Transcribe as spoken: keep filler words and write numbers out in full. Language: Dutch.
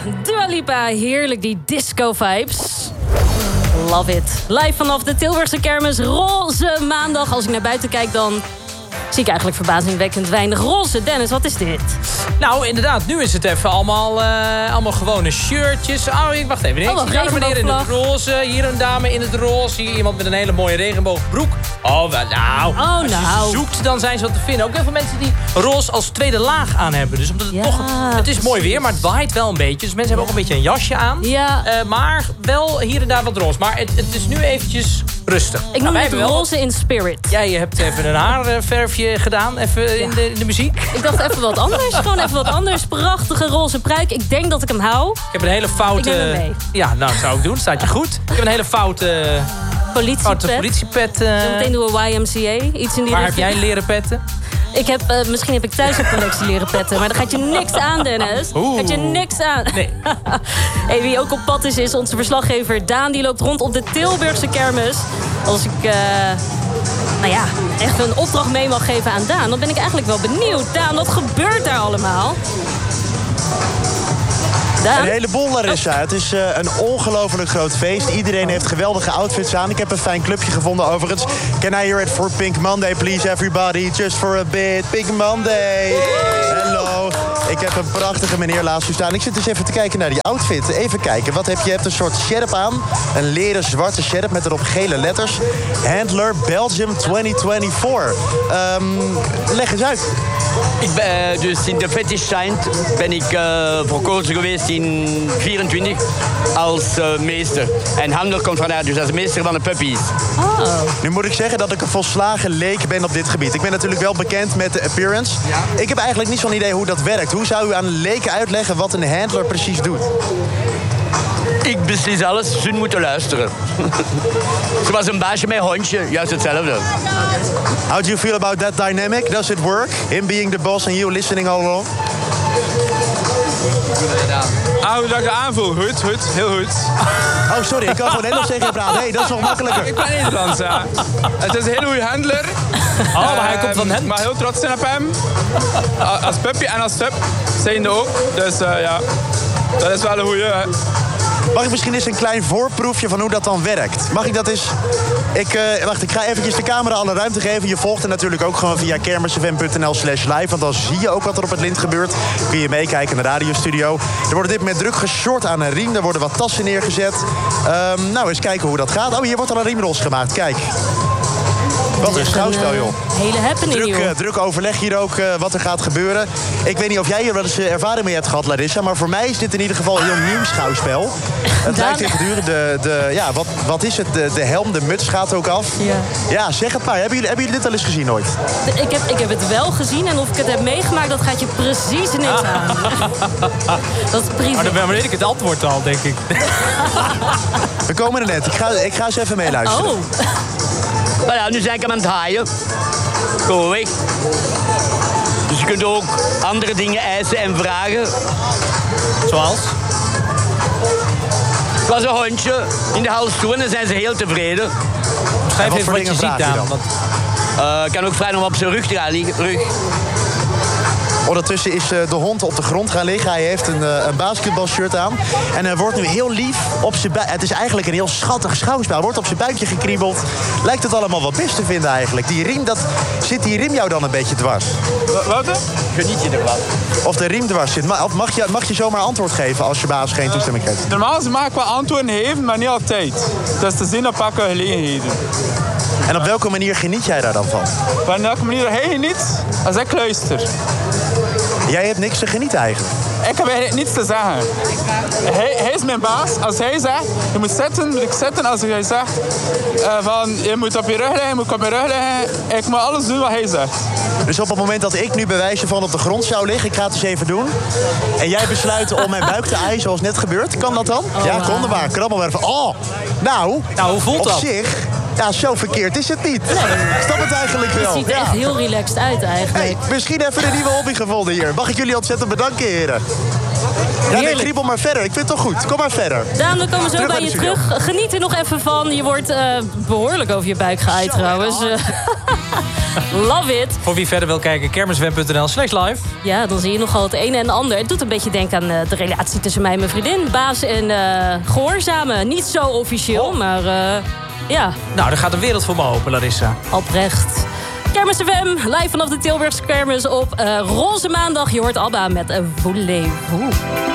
Dua Lipa, heerlijk die disco-vibes. Love it. Live vanaf de Tilburgse kermis, roze maandag. Als ik naar buiten kijk, dan zie ik eigenlijk verbazingwekkend weinig roze. Dennis, wat is dit? Nou, inderdaad, nu is het even allemaal, uh, allemaal gewone shirtjes. Oh, ik wacht even. Nee, oh, ik zie daar een meneer in het roze. Hier een dame in het roze. Hier iemand met een hele mooie regenboogbroek. Oh, wel, nou. Oh, als nou. je zoekt, dan zijn ze wat te vinden. Ook heel veel mensen die roze als tweede laag aan hebben. Dus omdat het ja, toch... Het is mooi weer, maar het waait wel een beetje. Dus mensen hebben ook een beetje een jasje aan. Ja. Uh, maar wel hier en daar wat roze. Maar het, het is nu eventjes rustig. Ik noem nou, het roze wel... in spirit. Jij hebt even een haarverfje gedaan. Even ja. in, de, in de muziek. Ik dacht even wat anders. Gewoon even wat anders. Prachtige roze pruik. Ik denk dat ik hem hou. Ik heb een hele foute... Ik neem hem mee. Ja, nou, dat zou ik doen. Staat je goed. Ik heb een hele foute... Politiepet. Foute politiepet. Uh... Zometeen doen we Y M C A. Iets in die Waar richting. heb jij leren petten? Ik heb, uh, misschien heb ik thuis een collectie leren petten. Maar daar gaat je niks aan, Dennis. Oeh. Gaat je niks aan. Nee. Hey, wie ook op pad is, is onze verslaggever Daan. Die loopt rond op de Tilburgse kermis. Als ik... Uh... nou ja, echt een opdracht mee mag geven aan Daan, dan ben ik eigenlijk wel benieuwd. Daan, wat gebeurt daar allemaal? Daan? Een heleboel, Larissa. Oh. Het is uh, een ongelooflijk groot feest. Iedereen heeft geweldige outfits aan. Ik heb een fijn clubje gevonden overigens. Can I hear it for Pink Monday, please, everybody? Just for a bit. Pink Monday. Hello. Ik heb een prachtige meneer laatst staan. Ik zit dus even te kijken naar die outfit. Even kijken, wat heb je? Je hebt een soort sjerp aan. Een leren zwarte sjerp met erop gele letters. Handler Belgium twintig vierentwintig. Um, leg eens uit. Ik ben, dus in de Fetish Saint ben ik uh, verkozen geweest in vierentwintig als uh, meester. En Handler komt vanuit, dus als meester van de puppies. Oh. Nu moet ik zeggen dat ik een volslagen leek ben op dit gebied. Ik ben natuurlijk wel bekend met de appearance. Ja. Ik heb eigenlijk niet zo'n idee hoe dat werkt. Hoe zou u aan een leek uitleggen wat een handler precies doet? Ik beslis alles, ze moeten luisteren. Zoals een baasje met hondje, juist hetzelfde. How do you feel about that dynamic? Does it work? Him being the boss and you listening all along? Ah, hoe dat ik aanvoel? Goed, goed, heel goed. Oh, sorry, ik kan gewoon Nederlands tegen je praten. Hé, hey, dat is nog makkelijker. Ik ben Nederlands, ja. Het is een hele goede handler. Oh, maar hij komt van hen. Maar heel trots zijn op hem. Als puppy en als sub zijnde ook. Dus uh, ja, dat is wel een goede. Hè. Mag ik misschien eens een klein voorproefje van hoe dat dan werkt? Mag ik dat eens... Ik, uh, wacht, ik ga eventjes de camera alle ruimte geven. Je volgt het natuurlijk ook gewoon via kermisfm punt n l slash live. Want dan zie je ook wat er op het lint gebeurt. Kun je meekijken naar de radiostudio. Er wordt dit met druk geshort aan een riem. Er worden wat tassen neergezet. Um, nou, eens kijken hoe dat gaat. Oh, hier wordt al een riem losgemaakt. Kijk. Wat een schouwspel, joh. Hele happening, druk, joh. Uh, druk overleg hier ook uh, wat er gaat gebeuren. Ik weet niet of jij hier wel eens uh, ervaring mee hebt gehad, Larissa. Maar voor mij is dit in ieder geval een heel nieuw schouwspel. Het Daan... lijkt even duur. De, de, ja, wat, wat is het? De, de helm, de muts gaat ook af. Ja, ja zeg het maar. Hebben jullie, hebben jullie dit al eens gezien ooit? Ik heb, ik heb het wel gezien. En of ik het heb meegemaakt, dat gaat je precies niks ah. aan. Dat is precies... Maar dan weet ik het antwoord al, denk ik. We komen er net. Ik ga, ik ga eens even meeluisteren. Oh. Nou ja, nu zijn ik hem aan het haaien. Go weg. Dus je kunt ook andere dingen eisen en vragen. Zoals? Het was een hondje in de hals toe en dan zijn ze heel tevreden. Schrijf even wat je ziet, Daan. Uh, ik kan ook vragen om op zijn rug te gaan liggen. Rug. Ondertussen is uh, de hond op de grond gaan liggen. Hij heeft een, uh, een basketbalshirt aan. En hij uh, wordt nu heel lief op zijn buik. Het is eigenlijk een heel schattig schouwspel. Hij wordt op zijn buikje gekriebeld. Lijkt het allemaal wel best te vinden eigenlijk. Die riem, dat, zit die riem jou dan een beetje dwars? Wat? Geniet je ervan? Of de riem dwars zit. Mag, mag, je, mag je zomaar antwoord geven als je baas geen toestemming geeft? Uh, normaal mag ik wel antwoorden geven, maar niet altijd. Dat is te zien op pakken gelegenheden. En op welke manier geniet jij daar dan van? Op welke manier hij geniet? Als ik luister. Jij hebt niks te genieten eigenlijk? Ik heb eigenlijk niets te zeggen. Hij, hij is mijn baas. Als hij zegt, je moet zitten, moet ik zitten. Als hij zegt, uh, van, je moet op je rug liggen, je moet op je rug liggen. Ik moet alles doen wat hij zegt. Dus op het moment dat ik nu bij wijze van op de grond zou liggen, ik ga het eens even doen. En jij besluit om mijn buik te aaien zoals net gebeurt. Kan dat dan? Oh, ja, kom maar. Krabbel maar even. Oh, nou, nou hoe voelt op dat? zich... Ja, zo verkeerd is het niet. Nee. Snap het eigenlijk wel. Het ziet er ja. echt heel relaxed uit eigenlijk. Hey, misschien even een nieuwe hobby gevonden hier. Mag ik jullie ontzettend bedanken, heren. Ja, nee, kriebel maar verder. Ik vind het toch goed. Kom maar verder. Daan, we komen zo terug bij je terug. Geniet er nog even van. Je wordt uh, behoorlijk over je buik geaaid trouwens. Love it. Voor wie verder wil kijken, kermisweb.nl slash live. Ja, dan zie je nogal het een en het ander. Het doet een beetje denken aan uh, de relatie tussen mij en mijn vriendin. Baas en uh, gehoorzame. Niet zo officieel, oh. maar uh, ja. Nou, er gaat een wereld voor me open, Larissa. Oprecht. Kermis F M, live vanaf de Tilburgse Kermis op uh, Roze Maandag. Je hoort ABBA met een voulez-vous.